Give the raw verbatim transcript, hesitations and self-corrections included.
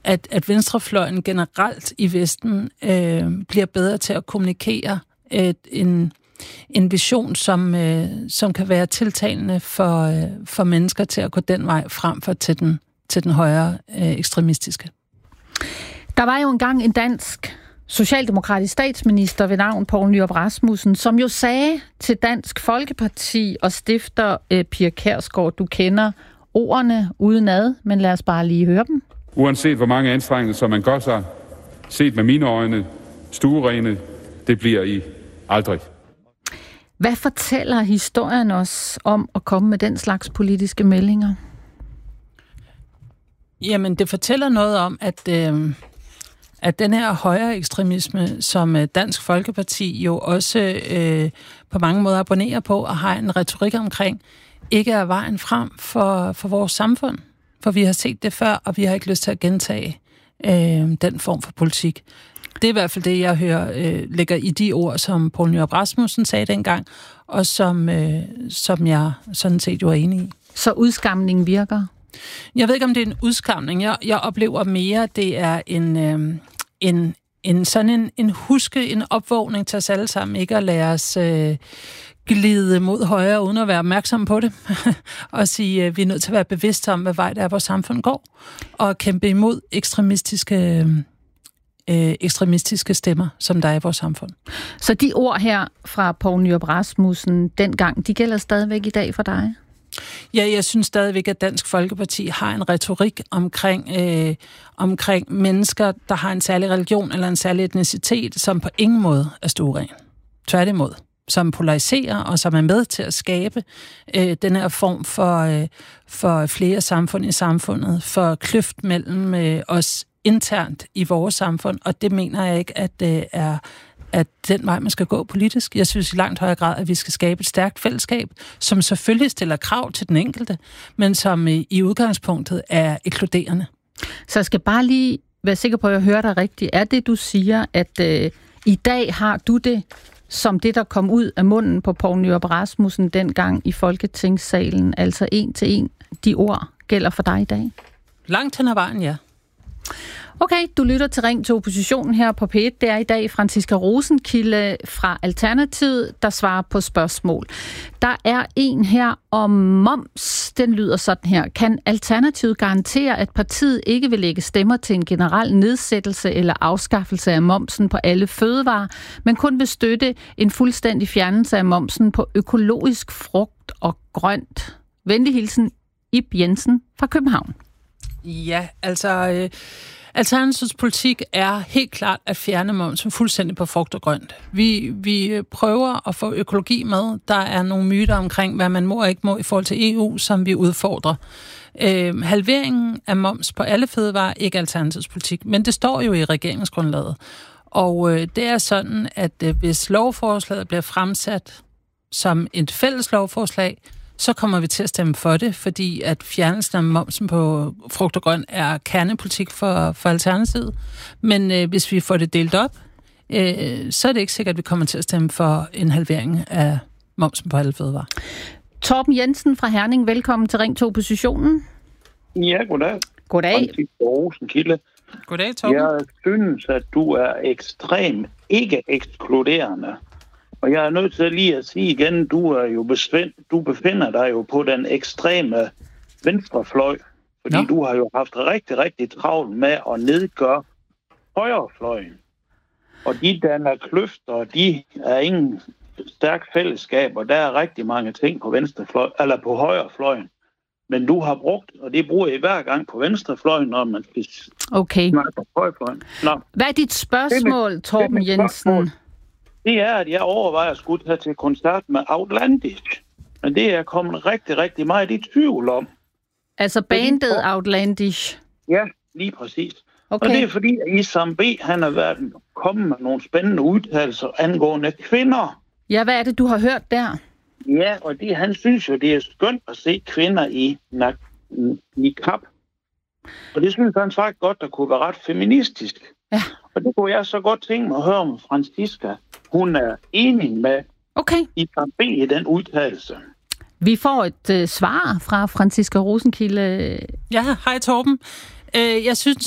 at, at venstrefløjen generelt i Vesten øh, bliver bedre til at kommunikere et, en, en vision, som, øh, som kan være tiltalende for, øh, for mennesker til at gå den vej frem for til den, til den højere øh, ekstremistiske. Der var jo engang en dansk socialdemokratisk statsminister ved navn Poul Nyrup Rasmussen, som jo sagde til Dansk Folkeparti og stifter øh, Pia Kjærsgaard, du kender ordene udenad, men lad os bare lige høre dem. Uanset hvor mange anstrengelser man gør sig, set med mine øjne, stuerene, det bliver I aldrig. Hvad fortæller historien os om at komme med den slags politiske meldinger? Jamen, det fortæller noget om, at, øh, at den her højere ekstremisme, som Dansk Folkeparti jo også øh, på mange måder abonnerer på og har en retorik omkring, ikke er vejen frem for, for vores samfund. For vi har set det før, og vi har ikke lyst til at gentage øh, den form for politik. Det er i hvert fald det, jeg hører øh, ligger i de ord, som Poul Nyrup Rasmussen sagde dengang, og som, øh, som jeg sådan set jo er enig i. Så udskamningen virker? Jeg ved ikke, om det er en udskamning. Jeg, jeg oplever mere, det er en, øh, en, en sådan en, en huske, en opvågning til os alle sammen, ikke at lade os øh, glide mod højre, uden at være opmærksom på det, og sige, at vi er nødt til at være bevidste om, hvad vej det er, vores samfund går, og kæmpe imod ekstremistiske, øh, ekstremistiske stemmer, som der er i vores samfund. Så de ord her fra Poul Nyrup Rasmussen dengang, de gælder stadigvæk i dag for dig? Ja, jeg synes stadigvæk, at Dansk Folkeparti har en retorik omkring, øh, omkring mennesker, der har en særlig religion eller en særlig etnicitet, som på ingen måde er stueren. Tværtimod. Som polariserer og som er med til at skabe øh, den her form for, øh, for flere samfund i samfundet, for kløft mellem øh, os internt i vores samfund, og det mener jeg ikke, at det øh, er at den vej, man skal gå politisk. Jeg synes i langt højere grad, at vi skal skabe et stærkt fællesskab, som selvfølgelig stiller krav til den enkelte, men som i, i udgangspunktet er inkluderende. Så jeg skal bare lige være sikker på, at jeg hører dig rigtigt. Er det, du siger, at øh, i dag har du det som det, der kom ud af munden på Poul Nyrup Rasmussen dengang i Folketingssalen, altså en til en, de ord gælder for dig i dag? Langt hen ad vejen, ja. Okay, du lytter til Ring til Oppositionen her på P et. Det er i dag Franciska Rosenkilde fra Alternativet, der svarer på spørgsmål. Der er en her om moms. Den lyder sådan her. Kan Alternativet garantere, at partiet ikke vil lægge stemmer til en generel nedsættelse eller afskaffelse af momsen på alle fødevarer, men kun vil støtte en fuldstændig fjernelse af momsen på økologisk frugt og grønt? Venlig hilsen, Ib Jensen fra København. Ja, altså... Øh Alternativets politik er helt klart at fjerne momsen fuldstændig på frugt og grønt. Vi, vi prøver at få økologi med. Der er nogle myter omkring, hvad man må og ikke må i forhold til E U, som vi udfordrer. Øh, halveringen af moms på alle fødevarer er ikke Alternativets politik, men det står jo i regeringsgrundlaget. Og øh, det er sådan, at øh, hvis lovforslaget bliver fremsat som et fælles lovforslag, så kommer vi til at stemme for det, fordi at fjernelsen af momsen på frugt og grønt er kernepolitik for, for Alternativet. Men øh, hvis vi får det delt op, øh, så er det ikke sikkert, at vi kommer til at stemme for en halvering af momsen på alle fødevarer. Torben Jensen fra Herning, velkommen til Ring til Oppositionen. Ja, goddag. Goddag. Rosenkilde. Goddag, Torben. Jeg synes, at du er ekstremt ikke ekskluderende. Og jeg er nødt til lige at sige igen, du er jo besvind, du befinder dig jo på den ekstreme venstrefløj, fordi no. du har jo haft rigtig, rigtig travlt med at nedgøre højrefløjen. Og de danner kløfter, de er ingen stærk fællesskab, og der er rigtig mange ting på venstrefløj, eller på højrefløjen. Men du har brugt, og det bruger I hver gang på venstrefløjen, når man skal okay. snakke på højrefløjen. Nå. Hvad er dit spørgsmål, det, Torben det Jensen? Spørgsmål. Det er, at jeg overvejer at skulle tage til koncert med Outlandish. Men det er kommet rigtig, rigtig meget i tvivl om. Altså bandet Outlandish? Ja, lige præcis. Okay. Og det er fordi, at Isam B. han har været kommet med nogle spændende udtalelser angående kvinder. Ja, hvad er det, du har hørt der? Ja, og det, han synes jo, det er skønt at se kvinder i, i kap. Og det synes han faktisk godt, der kunne være ret feministisk. Ja. Og det kunne jeg så godt tænke mig at høre om Franciska. Hun er enig med okay. Isam B. i den udtalelse. Vi får et øh, svar fra Franciska Rosenkilde. Ja, hej Torben. Øh, jeg synes